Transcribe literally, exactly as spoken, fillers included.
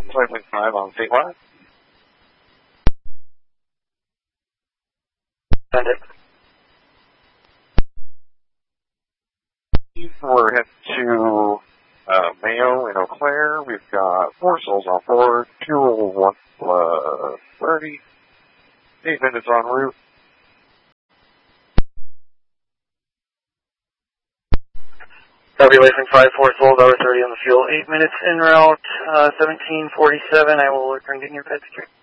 Cycling five on statewide. Send it. We're headed to uh, Mayo in Eau Claire. We've got four souls on board, fuel one plus thirty, eight minutes en route. W Racing five, four souls, hour thirty on the fuel, eight minutes en route, uh, seventeen forty-seven. I will return getting your pet secure.